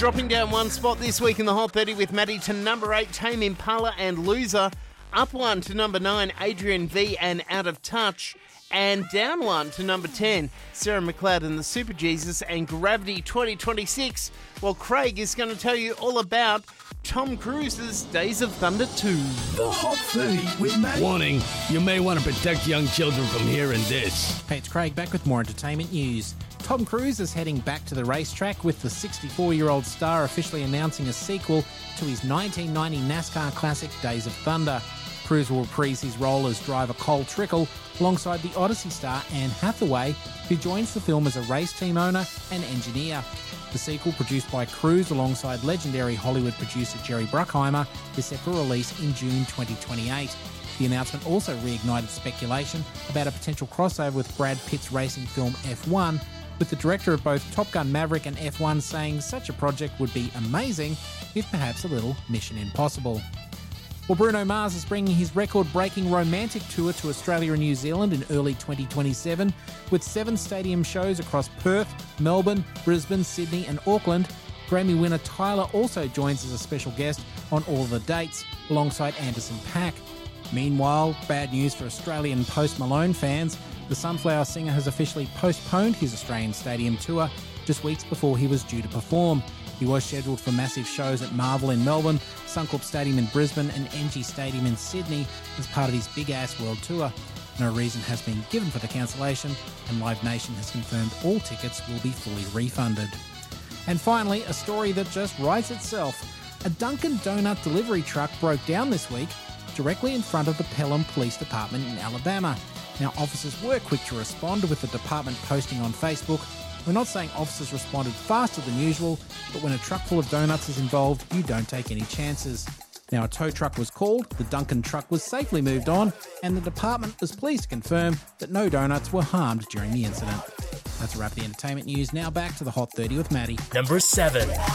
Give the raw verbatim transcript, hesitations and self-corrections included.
Dropping down one spot this week in the Hot thirty with Maddie to number eight, Tame Impala and Loser. Up one to number nine, Adrian V and Out of Touch. And down one to number ten, Sarah McLeod and the Super Jesus and Gravity twenty twenty-six. Well, Craig is going to tell you all about Tom Cruise's Days of Thunder two. The Hot thirty with Maddie. Warning, you may want to protect young children from hearing this. Hey, it's Craig back with more entertainment news. Tom Cruise is heading back to the racetrack with the sixty-four-year-old star officially announcing a sequel to his nineteen ninety NASCAR classic Days of Thunder. Cruise will reprise his role as driver Cole Trickle alongside the Odyssey star Anne Hathaway, who joins the film as a race team owner and engineer. The sequel, produced by Cruise alongside legendary Hollywood producer Jerry Bruckheimer, is set for release in June twenty twenty-eight. The announcement also reignited speculation about a potential crossover with Brad Pitt's racing film F one, with the director of both Top Gun Maverick and F one saying such a project would be amazing, if perhaps a little Mission Impossible. Well, Bruno Mars is bringing his record-breaking romantic tour to Australia and New Zealand in early twenty twenty-seven, with seven stadium shows across Perth, Melbourne, Brisbane, Sydney and Auckland. Grammy winner Tyler also joins as a special guest on all of the dates, alongside Anderson .Paak. Meanwhile, bad news for Australian Post Malone fans. The Sunflower singer has officially postponed his Australian stadium tour just weeks before he was due to perform. He was scheduled for massive shows at Marvel in Melbourne, Suncorp Stadium in Brisbane and N G Stadium in Sydney as part of his big-ass world tour. No reason has been given for the cancellation, and Live Nation has confirmed all tickets will be fully refunded. And finally, a story that just writes itself. A Dunkin' Donut delivery truck broke down this week directly in front of the Pelham Police Department in Alabama. Now, officers were quick to respond, with the department posting on Facebook, "We're not saying officers responded faster than usual, but when a truck full of donuts is involved, you don't take any chances." Now, a tow truck was called, the Dunkin' truck was safely moved on, and the department was pleased to confirm that no donuts were harmed during the incident. That's a wrap of the entertainment news. Now back to the Hot thirty with Maddie. Number seven.